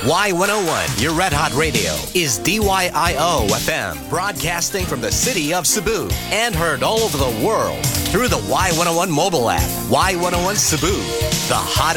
Y101, your Red Hot Radio, is DYIO FM, broadcasting from the city of Cebu and heard all over the world through the Y101 mobile app. Y101 Cebu, the hottest